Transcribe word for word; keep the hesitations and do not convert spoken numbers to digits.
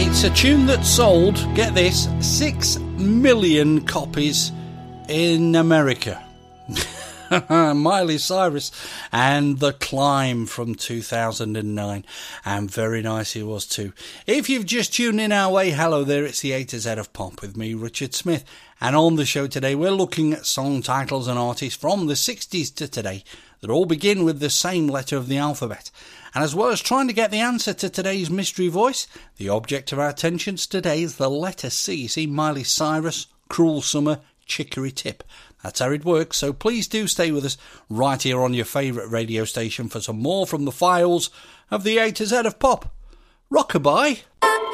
It's a tune that sold, get this, six million copies in America. Miley Cyrus and The Climb from two thousand nine, and very nice it was too. If you've just tuned in our way, hello there, it's the A to Z of Pop with me, Richard Smith, and on the show today we're looking at song titles and artists from the sixties to today that all begin with the same letter of the alphabet. And as well as trying to get the answer to today's mystery voice, the object of our attentions today is the letter C. See, Miley Cyrus, Cruel Summer, Chicory Tip. That's how it works, so please do stay with us right here on your favourite radio station for some more from the files of the A to Z of Pop. Rockabye.